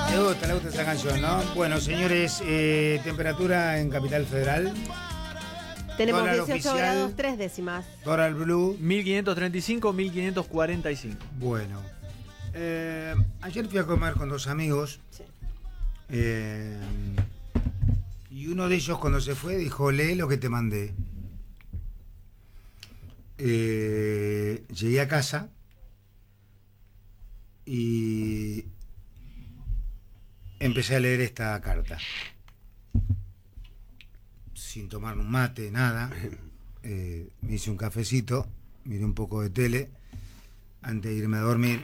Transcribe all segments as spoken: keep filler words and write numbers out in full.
Le gusta, le gusta esa canción, ¿no? Bueno, señores, eh, temperatura en Capital Federal. Tenemos Dólar dieciocho oficial, grados, tres décimas. Dólar Blue. mil quinientos treinta y cinco, mil quinientos cuarenta y cinco. Bueno. Eh, ayer fui a comer con dos amigos. Sí. Eh, y uno de ellos cuando se fue dijo, lee lo que te mandé. Eh, llegué a casa y empecé a leer esta carta. Sin tomar un mate, nada. Eh, me hice un cafecito, miré un poco de tele antes de irme a dormir.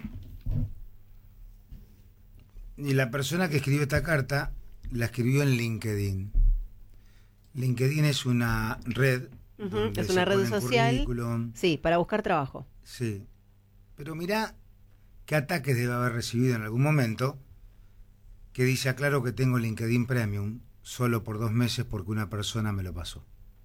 Y la persona que escribió esta carta la escribió en LinkedIn. LinkedIn es una red. Uh-huh. Es una red social. Sí, para buscar trabajo. Sí. Pero mirá qué ataques debe haber recibido en algún momento, que dice, aclaro que tengo LinkedIn Premium solo por dos meses porque una persona me lo pasó.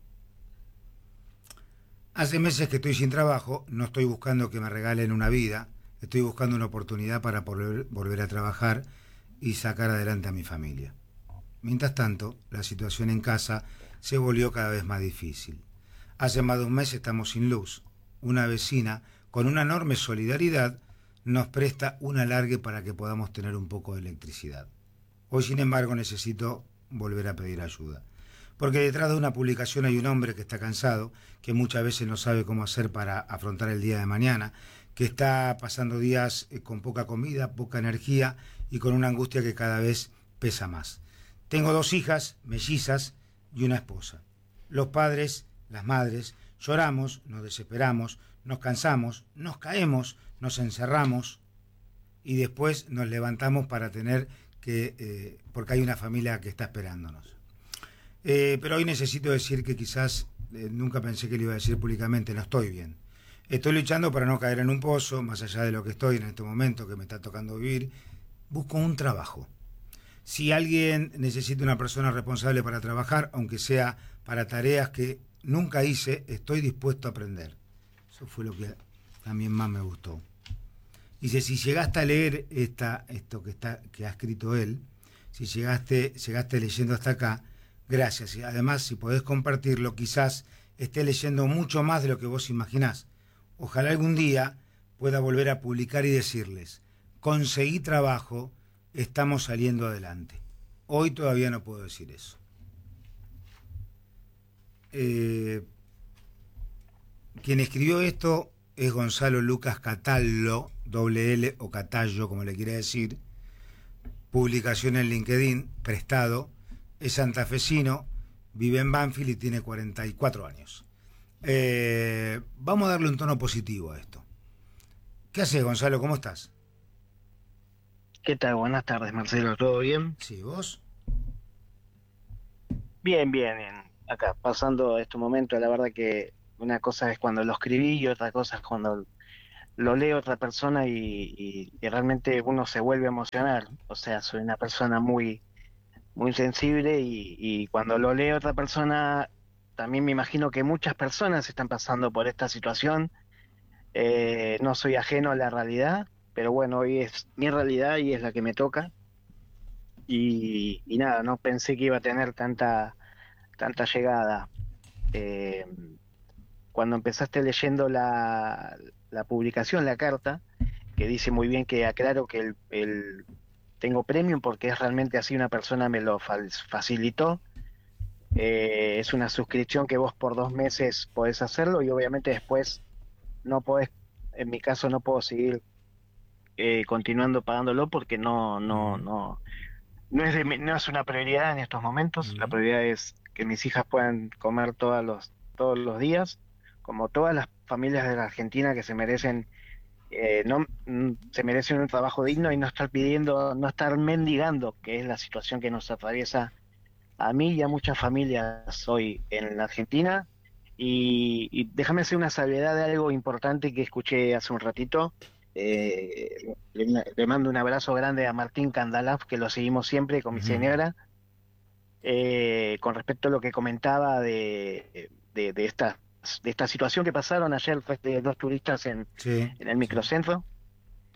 Hace meses que estoy sin trabajo, no estoy buscando que me regalen una vida, estoy buscando una oportunidad para volver, volver a trabajar y sacar adelante a mi familia. Mientras tanto, la situación en casa se volvió cada vez más difícil. Hace más de un mes estamos sin luz. Una vecina, con una enorme solidaridad, nos presta un alargue para que podamos tener un poco de electricidad. Hoy, sin embargo, necesito volver a pedir ayuda. Porque detrás de una publicación hay un hombre que está cansado, que muchas veces no sabe cómo hacer para afrontar el día de mañana, que está pasando días con poca comida, poca energía y con una angustia que cada vez pesa más. Tengo dos hijas, mellizas, y una esposa. Los padres, las madres, lloramos, nos desesperamos, nos cansamos, nos caemos, nos encerramos y después nos levantamos para tener que, eh, porque hay una familia que está esperándonos. Eh, pero hoy necesito decir que quizás, eh, nunca pensé que lo iba a decir públicamente, no estoy bien. Estoy luchando para no caer en un pozo, más allá de lo que estoy en este momento, que me está tocando vivir. Busco un trabajo. Si alguien necesita una persona responsable para trabajar, aunque sea para tareas que nunca hice, estoy dispuesto a aprender. Eso fue lo que también más me gustó. Dice, si llegaste a leer esta, esto que, está, que ha escrito él, si llegaste, llegaste leyendo hasta acá, gracias. Y además, si podés compartirlo, quizás esté leyendo mucho más de lo que vos imaginás. Ojalá algún día pueda volver a publicar y decirles, conseguí trabajo, estamos saliendo adelante. Hoy todavía no puedo decir eso. Eh, quien escribió esto es Gonzalo Lucas Catallo, doble L o Catallo, como le quiere decir. Publicación en LinkedIn, prestado. Es santafesino, vive en Banfield y tiene cuarenta y cuatro años. Eh, vamos a darle un tono positivo a esto. ¿Qué haces, Gonzalo? ¿Cómo estás? ¿Qué tal? Buenas tardes, Marcelo. ¿Todo bien? Sí, ¿vos? Bien, bien, bien. Acá, pasando estos momentos, la verdad que una cosa es cuando lo escribí y otra cosa es cuando lo lee otra persona y, y, y realmente uno se vuelve a emocionar. O sea, soy una persona muy, muy sensible y, y cuando lo lee otra persona, también me imagino que muchas personas están pasando por esta situación. Eh, no soy ajeno a la realidad, pero bueno, hoy es mi realidad y es la que me toca. Y, y nada, no pensé que iba a tener tanta, tanta llegada. Eh, cuando empezaste leyendo la, la publicación, la carta, que dice muy bien que aclaro que el, el tengo premium porque es realmente así, una persona me lo facilitó. Eh, es una suscripción que vos por dos meses podés hacerlo y obviamente después no podés, en mi caso no puedo seguir eh, continuando pagándolo porque no no no no es de, no es una prioridad en estos momentos. La prioridad es que mis hijas puedan comer todos los todos los días, como todas las familias de la Argentina que se merecen eh, no mm, se merecen un trabajo digno y no estar pidiendo, no estar mendigando, que es la situación que nos atraviesa a mí y a muchas familias hoy en la Argentina. Y, y déjame hacer una salvedad de algo importante que escuché hace un ratito. Eh, le, le mando un abrazo grande a Martín Candalaf, que lo seguimos siempre con mi señora, eh, con respecto a lo que comentaba de, de, de, esta, de esta situación que pasaron ayer, fue de dos turistas en, Sí, en el microcentro. sí.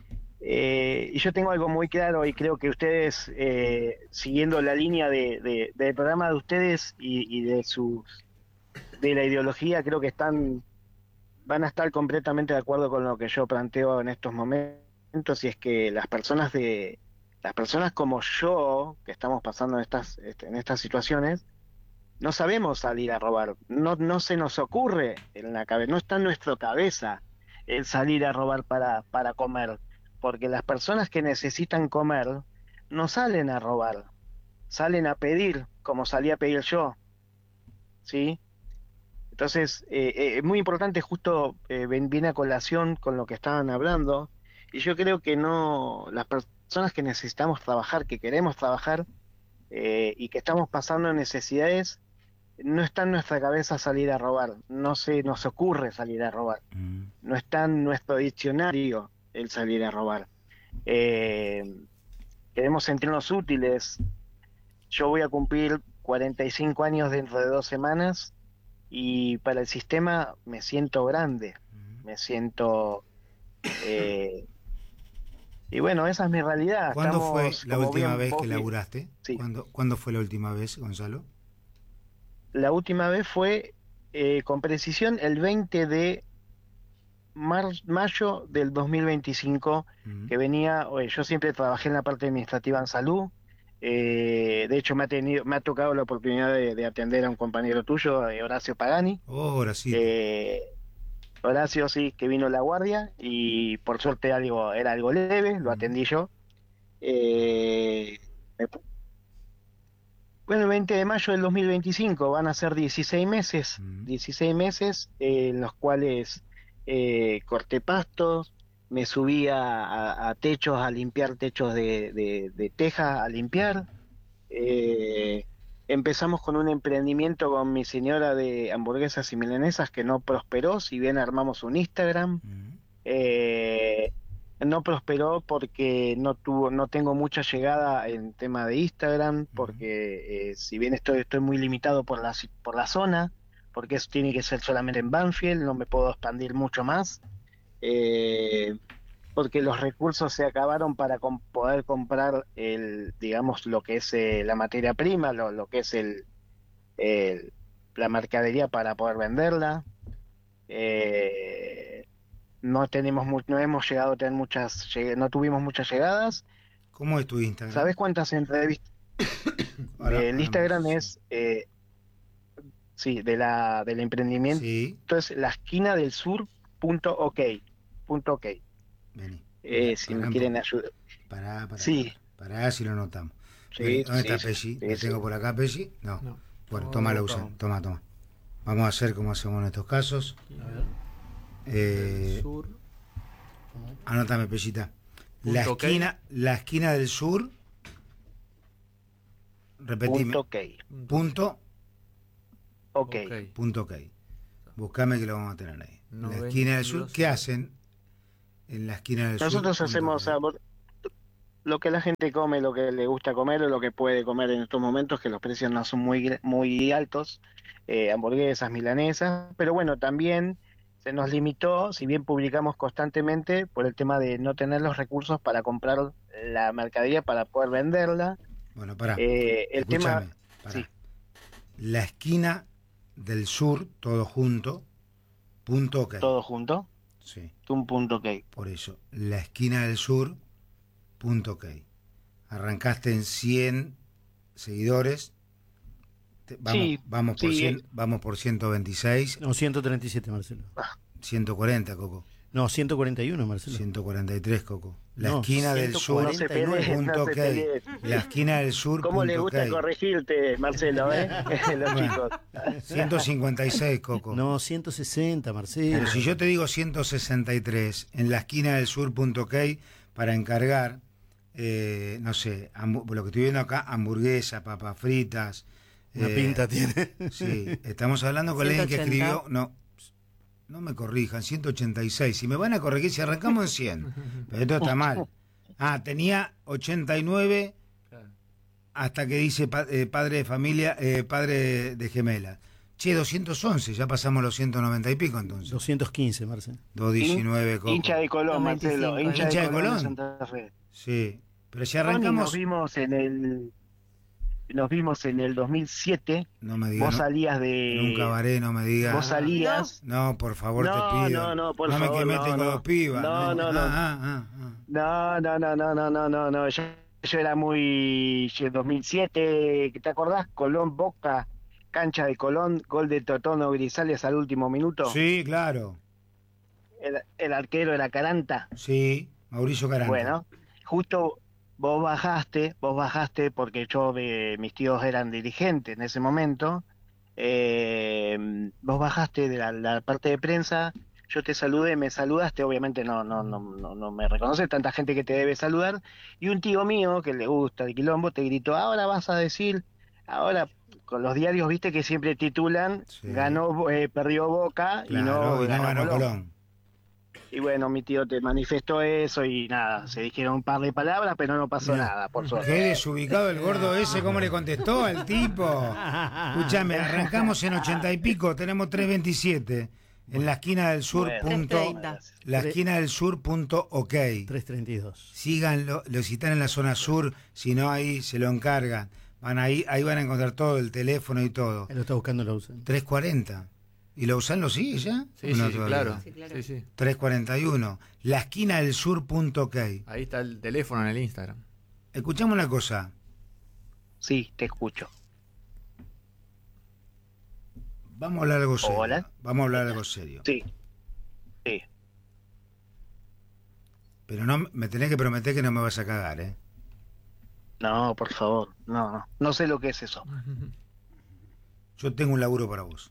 Eh, y yo tengo algo muy claro y creo que ustedes, eh, siguiendo la línea de, de- del programa de ustedes y, y de sus de la ideología, creo que están van a estar completamente de acuerdo con lo que yo planteo en estos momentos, y es que las personas de las personas como yo, que estamos pasando en estas este, en estas situaciones, no sabemos salir a robar, no no se nos ocurre en la cabeza, no está en nuestra cabeza el salir a robar para para comer, porque las personas que necesitan comer no salen a robar, salen a pedir, como salí a pedir yo, ¿sí? Entonces, eh, eh, es muy importante, justo eh, ven- viene a colación con lo que estaban hablando, y yo creo que no, las personas que necesitamos trabajar, que queremos trabajar, eh, y que estamos pasando necesidades, no está en nuestra cabeza salir a robar, no se nos ocurre salir a robar, Mm. no está en nuestro diccionario el salir a robar. Eh, Queremos sentirnos útiles. Yo voy a cumplir cuarenta y cinco años dentro de dos semanas, y para el sistema me siento grande, me siento... eh, y bueno, esa es mi realidad. ¿Cuándo fue Estamos, la como última bien vez vos que vi- laburaste? Sí. ¿Cuándo, ¿Cuándo fue la última vez, Gonzalo? La última vez fue, eh, con precisión, el veinte de mar- mayo del dos mil veinticinco, Mm. que venía, oye, yo siempre trabajé en la parte administrativa en salud, eh, de hecho me ha tenido, me ha tocado la oportunidad de, de atender a un compañero tuyo, eh, Horacio Pagani. Oh, Horacito. Eh, Horacio, sí, que vino la guardia, y por suerte algo, era algo leve, lo Mm. atendí yo. Eh, me pu- bueno, el veinte de mayo del dos mil veinticinco van a ser dieciséis meses, Mm. dieciséis meses eh, en los cuales eh, corté pastos, me subí a, a- a techos a limpiar techos de, de, de teja, a limpiar. Eh, Empezamos con un emprendimiento con mi señora de hamburguesas y milanesas que no prosperó, si bien armamos un Instagram. Mm. Eh, no prosperó porque no tuvo, no tengo mucha llegada en tema de Instagram, porque eh, si bien estoy, estoy muy limitado por la, ci- por la zona, porque eso tiene que ser solamente en Banfield, no me puedo expandir mucho más, eh, porque los recursos se acabaron para com- poder comprar el, digamos, lo que es eh, la materia prima, lo, lo que es el, el- la mercadería para poder venderla. Eh, no tenemos mu- no hemos llegado a tener muchas lleg- no tuvimos muchas llegadas. ¿Cómo es tu Instagram? ¿Sabes cuántas entrevistas? Ahora- El ahora Instagram me- es eh, sí, de la del emprendimiento, Sí, es la esquina del sur punto ok, punto ok. vení. Eh, si Pará me un quieren poco. ayudar. Pará, pará. Sí. Pará, pará, si lo notamos. Sí, Vení, ¿dónde sí, está sí, Pesci? sí, ¿Lo sí. tengo por acá, Pesci? No. No. Bueno, No, toma la no, usa. no. Toma, toma. Vamos a hacer como hacemos en estos casos. A ver. Eh, Sur. anótame, Pellita. La Punto ok. esquina, la esquina del sur. Repetime. Punto ok. Punto, Ok. Ok. punto ok. Buscame que lo vamos a tener ahí. La esquina del sur. noventa y dos. ¿Qué hacen en la esquina del sur? Nosotros Punto hacemos, o ok. sea, lo que la gente come, lo que le gusta comer o lo que puede comer en estos momentos, que los precios no son muy, gr- muy altos, eh, hamburguesas, milanesas, pero bueno, también se nos limitó, si bien publicamos constantemente, por el tema de no tener los recursos para comprar la mercadería para poder venderla. Bueno, pará. Eh, el tema, Escúchame, pará. sí. La esquina del sur, todo junto, punto ok. Todo junto, Sí, un punto ok. por eso. La esquina del sur, punto ok. Arrancaste en cien seguidores. Te- vamos, Sí, vamos, por sí, cien, eh. vamos por ciento veintiséis, No, ciento treinta y siete, Marcelo. ciento cuarenta, Coco. No, ciento cuarenta y uno, Marcelo. ciento cuarenta y tres, Coco. La No, esquina del sur, No se peleen, punto no ok. se peleen. La esquina del sur, ¿Cómo le punto gusta ok. corregirte, Marcelo, eh? Los Bueno. chicos. ciento cincuenta y seis, Coco. No, ciento sesenta, Marcelo. Pero si yo te digo ciento sesenta y tres en la esquina del sur punto ok para encargar, eh, no sé, hambu- lo que estoy viendo acá, hamburguesa, papas fritas. Una eh, pinta tiene. Sí, estamos hablando con alguien que ciento ochenta. escribió, no, no me corrijan, ciento ochenta y seis. Si me van a corregir, si arrancamos en cien, pero esto está mal. Ah, tenía ochenta y nueve Claro. hasta que dice pa- eh, padre de familia, eh, padre de gemela. Che, doscientos once, ya pasamos los ciento noventa y pico entonces. doscientos quince, Marcelo. doscientos diecinueve, Coco. Hincha de Colón, Marcelo. Hincha, Hincha de de Colón. Colón. De Santa Fe. Sí, pero si Tony, arrancamos... Nos vimos en el... Nos vimos en el dos mil siete. No me digas. Vos salías de... En un cabaret, no me digas. Vos salías... No, por favor, No, te pido. no, no, por no favor, me quemé, no, tengo no. dos pibas. No, no, no. Ah, ah, ah, ah. No, no, no, no, no, no, no, no. Yo, yo era muy... dos mil siete, ¿te acordás? Colón, Boca, cancha de Colón, gol de Totono Grisales al último minuto. Sí, claro. El, el arquero era Caranta. Sí, Mauricio Caranta. Bueno, justo vos bajaste, vos bajaste porque yo, de, mis tíos eran dirigentes en ese momento. Eh, vos bajaste de la, la parte de prensa, yo te saludé, me saludaste, obviamente no, no, no, no, no me reconoce tanta gente que te debe saludar, y un tío mío que le gusta el quilombo te gritó, ahora vas a decir, ahora con los diarios viste que siempre titulan, Sí. ganó, eh, perdió Boca Claro, y no, y no ganó Colón. Y bueno, mi tío te manifestó eso y nada, se dijeron un par de palabras, pero no pasó Mira, nada, por suerte. Qué desubicado el gordo ese, ¿cómo le contestó al tipo? Escúchame, arrancamos en ochenta y pico, tenemos tres veintisiete. En la esquina del sur. Bueno. Punto, tres treinta. la esquina del sur punto ok. tres treinta y dos. Síganlo, lo si están en la zona sur, si no ahí se lo encargan. Van ahí, ahí van a encontrar todo, el teléfono y todo. Él lo está buscando, lo usan. tres cuarenta. ¿Y lo usan lo sigue ya? Sí, ¿O no sí, todavía? claro. Sí, claro. Sí, sí. tres cuarenta y uno. La esquina del sur punto ok. Ahí está el teléfono en el Instagram. Escuchame una cosa. Sí, te escucho. Vamos a hablar algo serio. Hola. Vamos a hablar algo serio. Sí, sí. Pero no me tenés que prometer que no me vas a cagar, ¿eh? No, por favor, no, no. No sé lo que es eso. Yo tengo un laburo para vos.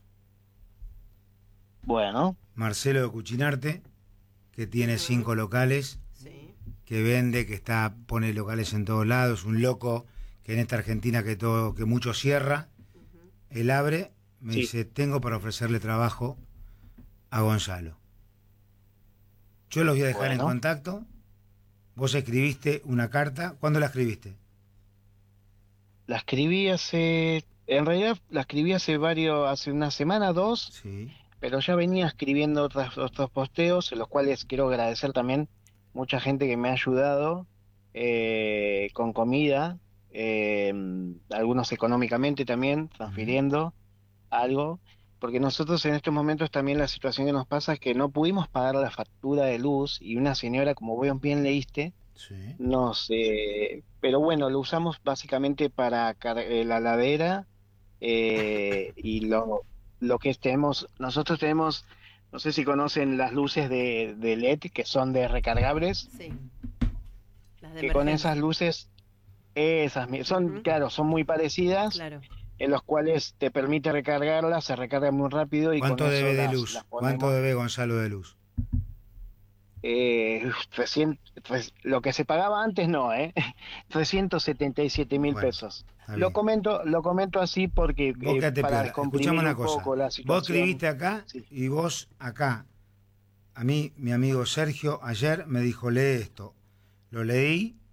Bueno, Marcelo de Cuchinarte, que tiene cinco locales, Sí. que vende, que está pone locales en todos lados, un loco que en esta Argentina que todo que mucho cierra, él abre, me Sí. dice, tengo para ofrecerle trabajo a Gonzalo. Yo los voy a dejar Bueno. en contacto. Vos escribiste una carta. ¿Cuándo la escribiste? la escribí hace... En realidad la escribí hace varios... Hace una semana, dos, Sí. pero ya venía escribiendo otras, otros posteos, en los cuales quiero agradecer también mucha gente que me ha ayudado eh, con comida, eh, algunos económicamente también, transfiriendo algo, porque nosotros en estos momentos también la situación que nos pasa es que no pudimos pagar la factura de luz y una señora, como vos bien leíste, Sí. nos... eh, pero bueno, lo usamos básicamente para car- eh, la ladera eh, y lo, lo que tenemos, nosotros tenemos, no sé si conocen las luces de, de L E D que son de recargables, Sí. Las de que con emergencia. esas luces, esas mi- son, Ujú. claro, son muy parecidas, Claro. en los cuales te permite recargarlas, se recarga muy rápido y ¿Cuánto con eso debe de las- luz? las ¿Cuánto ponemos. debe Gonzalo de luz? Eh, trescientos, pues, lo que se pagaba antes no, ¿eh? trescientos setenta y siete mil Bueno, pesos. Está Lo bien. comento, lo comento así porque Vos eh, quédate para piola. descomprimir Escuchame una un cosa. poco la Vos situación. escribiste acá Sí. y vos acá. A mí, mi amigo Sergio, ayer me dijo, lee esto. Lo leí